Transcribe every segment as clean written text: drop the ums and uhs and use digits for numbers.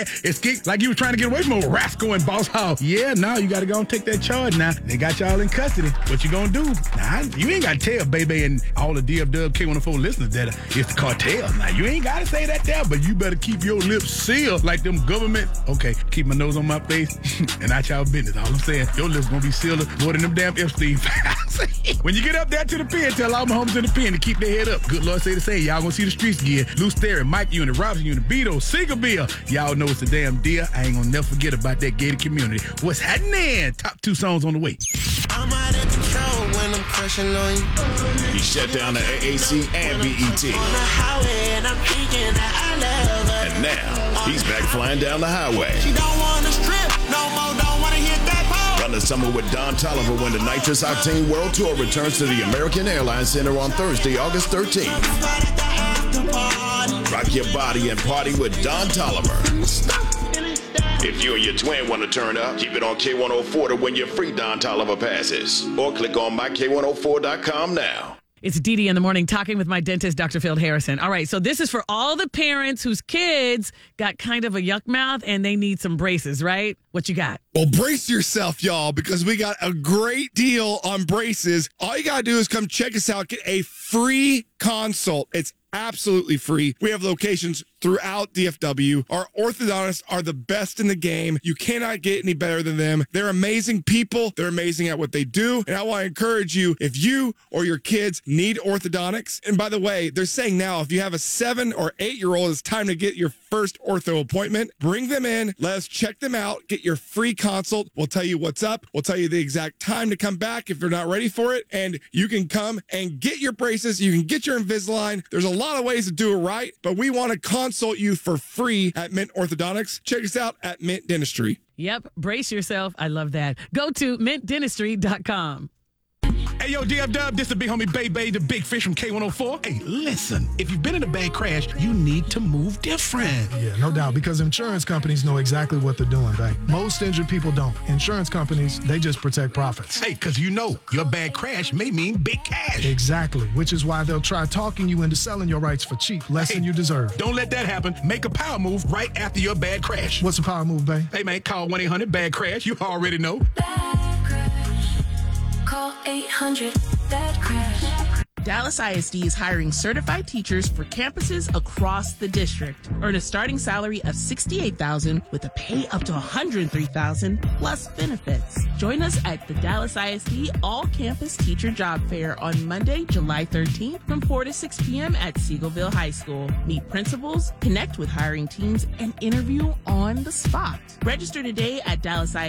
It's like you were trying to get away from a rascal in Boss Hog. Yeah, now you got to go and take that charge now. They got y'all in custody. What you gonna do? Nah, you ain't got to tell Baby and all the DFW K104 listeners that it's the cartel. Now, you ain't got to say that there, but you better keep your lips sealed like them government. Okay, keep my nose on my face and not y'all business. All I'm saying, your lips gonna be sealed more than them damn Epstein files. When you get up there to the pen, tell all my homies in the pen to keep their head up. Good Lord say to say, y'all gonna see the streets again. Loose Theory, Mike Unit, Robinson Unit, Beto, Single Bill. Y'all know it's a damn deal. I ain't gonna never forget about that gated community. What's happening? Top 2 songs on the way. I'm out of control when I'm crushing on you. He shut down the AAC and BET. On the highway and I'm thinking that I love her. And now, he's back flying down the highway. She don't want to strip no more, don't want to hit that pole. Run the summer with Don Toliver when the Nitrous Octane World Tour returns to the American Airlines Center on Thursday, August 13th. Rock your body and party with Don Toliver. If you and your twin want to turn up, keep it on K104 to win your free Don Toliver passes. Or click on myk104.com now. It's Dee Dee in the morning talking with my dentist, Dr. Phil Harrison. All right, so this is for all the parents whose kids got kind of a yuck mouth and they need some braces, right? What you got? Well, brace yourself, y'all, because we got a great deal on braces. All you got to do is come check us out, get a free consult. It's absolutely free. We have locations throughout DFW. Our orthodontists are the best in the game. You cannot get any better than them. They're amazing people. They're amazing at what they do. And I want to encourage you, if you or your kids need orthodontics, and by the way, they're saying now, if you have a 7 or 8-year-old, it's time to get your first ortho appointment. Bring them in. Let us check them out. Get your free consult. We'll tell you what's up. We'll tell you the exact time to come back if you're not ready for it. And you can come and get your braces. You can get your Invisalign. There's a lot of ways to do it right, but we want to consult you for free at Mint Orthodontics. Check us out at Mint Dentistry. Yep, brace yourself. I love that. Go to mintdentistry.com. Hey, yo, DFW, this is the big homie Bay, the big fish from K104. Hey, listen, if you've been in a bad crash, you need to move different. Yeah, no doubt, because insurance companies know exactly what they're doing, Bay. Most injured people don't. Insurance companies, they just protect profits. Hey, because you know, your bad crash may mean big cash. Exactly, which is why they'll try talking you into selling your rights for cheap, less than you deserve. Don't let that happen. Make a power move right after your bad crash. What's a power move, Bay? Hey, man, call 1-800-BAD-CRASH. You already know. Bad crash. Call 800-BAD-CRASH. Dallas ISD is hiring certified teachers for campuses across the district. Earn a starting salary of $68,000 with a pay up to $103,000 plus benefits. Join us at the Dallas ISD All-Campus Teacher Job Fair on Monday, July 13th from 4 to 6 p.m. at Seagoville High School. Meet principals, connect with hiring teams, and interview on the spot. Register today at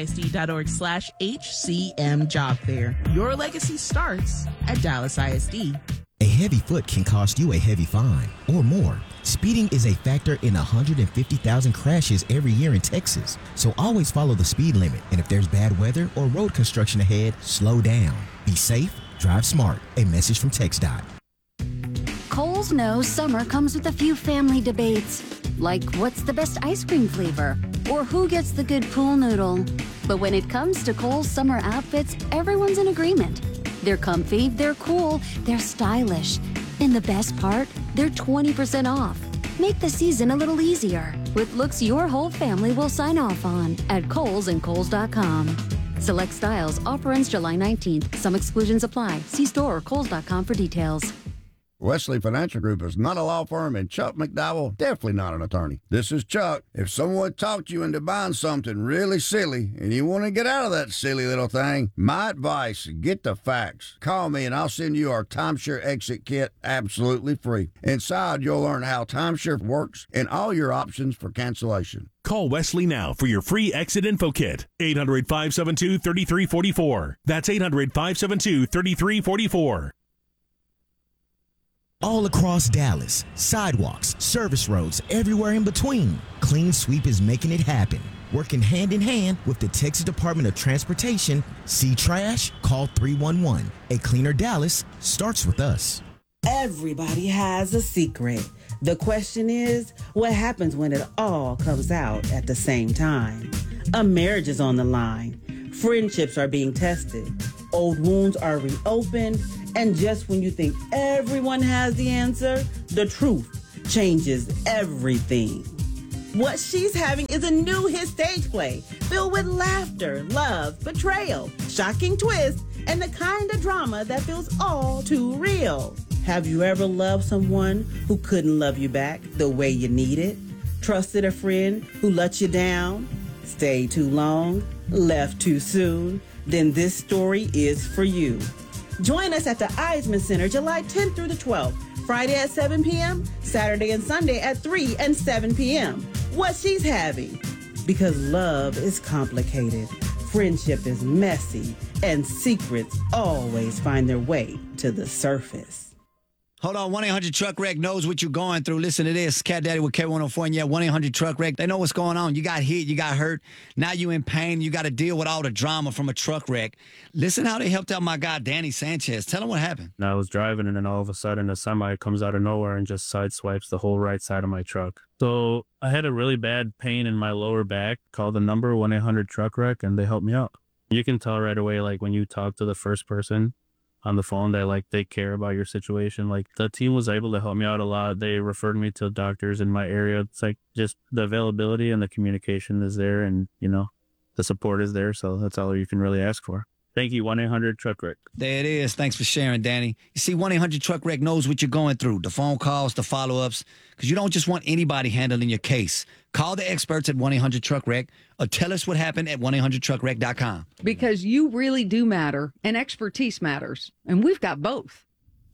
dallasisd.org/HCM Job Fair. Your legacy starts at Dallas ISD. A heavy foot can cost you a heavy fine or more. Speeding is a factor in 150,000 crashes every year in Texas. So always follow the speed limit. And if there's bad weather or road construction ahead, slow down. Be safe, drive smart. A message from TxDOT. Kohl's knows summer comes with a few family debates, like what's the best ice cream flavor or who gets the good pool noodle. But when it comes to Kohl's summer outfits, everyone's in agreement. They're comfy, they're cool, they're stylish. And the best part, they're 20% off. Make the season a little easier with looks your whole family will sign off on at Kohl's and Kohls.com. Select styles, offer ends July 19th. Some exclusions apply. See store or Kohls.com for details. Wesley Financial Group is not a law firm, and Chuck McDowell definitely not an attorney. This is Chuck. If someone talked you into buying something really silly and you want to get out of that silly little thing, my advice, get the facts. Call me and I'll send you our timeshare exit kit absolutely free. Inside, you'll learn how timeshare works and all your options for cancellation. Call Wesley now for your free exit info kit. 800-572-3344. That's 800-572-3344. All across Dallas, sidewalks, service roads, everywhere in between, Clean Sweep is making it happen. Working hand in hand with the Texas Department of Transportation, see trash, call 311. A cleaner Dallas starts with us. Everybody has a secret. The question is, what happens when it all comes out at the same time? A marriage is on the line. Friendships are being tested. Old wounds are reopened. And just when you think everyone has the answer, the truth changes everything. What She's Having is a new hit stage play filled with laughter, love, betrayal, shocking twists, and the kind of drama that feels all too real. Have you ever loved someone who couldn't love you back the way you needed? Trusted a friend who let you down? Stayed too long? Left too soon? Then this story is for you. Join us at the Eisman Center July 10th through the 12th, Friday at 7 p.m., Saturday and Sunday at 3 and 7 p.m. What She's Having. Because love is complicated, friendship is messy, and secrets always find their way to the surface. Hold on, 1-800-TRUCK-WRECK knows what you're going through. Listen to this. Cat Daddy with K104, and yeah, 1-800-TRUCK-WRECK. They know what's going on. You got hit, you got hurt. Now you in pain. You got to deal with all the drama from a truck wreck. Listen how they helped out my guy, Danny Sanchez. Tell him what happened. I was driving, and then all of a sudden, a semi comes out of nowhere and just sideswipes the whole right side of my truck. So I had a really bad pain in my lower back. Called the number 1-800-TRUCK-WRECK, and they helped me out. You can tell right away, like, when you talk to the first person on the phone that, like, they care about your situation. Like, the team was able to help me out a lot. They referred me to doctors in my area. It's like just the availability and the communication is there, and, you know, the support is there. So that's all you can really ask for. Thank you, 1-800-TRUCK-WRECK. There it is. Thanks for sharing, Danny. You see, 1-800-TRUCK-WRECK knows what you're going through. The phone calls, the follow-ups, because you don't just want anybody handling your case. Call the experts at 1-800-TRUCK-WRECK or tell us what happened at 1-800-TRUCK-WRECK.com. Because you really do matter, and expertise matters, and we've got both.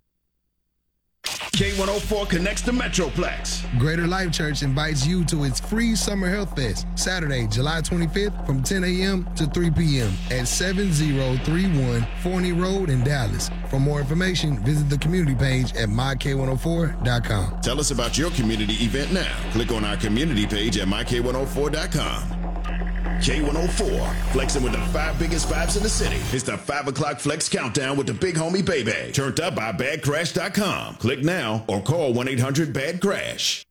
K104 connects the Metroplex. Greater Life Church invites you to its free Summer Health Fest, Saturday, July 25th from 10 a.m. to 3 p.m. at 7031 Forney Road in Dallas. For more information, visit the community page at myk104.com. Tell us about your community event now. Click on our community page at myk104.com. K104, flexing with the 5 biggest vibes in the city. It's the 5 o'clock flex countdown with the big homie Baby. Turned up by badcrash.com. Click now or call 1-800-BAD-CRASH.